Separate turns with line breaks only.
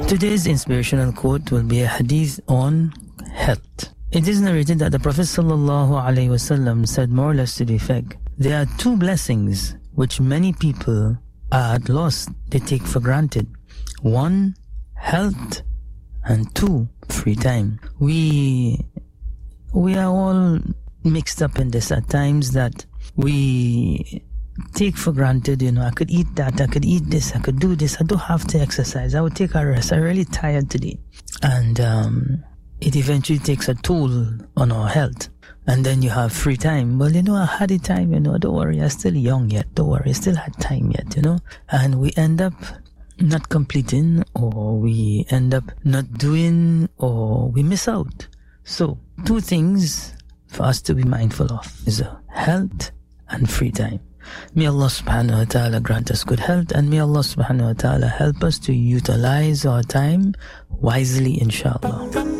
Today's inspirational quote will be a hadith on health. It is narrated that the Prophet ﷺ said more or less to the effect, there are two blessings which many people are at loss, they take for granted. One, health, and two, free time. We are all mixed up in this at times, that we take for granted, I could eat that, I could eat this, I could do this, I don't have to exercise, I would take a rest, I'm really tired today. And it eventually takes a toll on our health. And then you have free time. Well, I had the time, don't worry, I'm still young yet, don't worry, I still had time yet, And we end up not completing, or we end up not doing, or we miss out. So, two things for us to be mindful of is health and free time. May Allah subhanahu wa ta'ala grant us good health, and may Allah subhanahu wa ta'ala help us to utilize our time wisely, inshallah.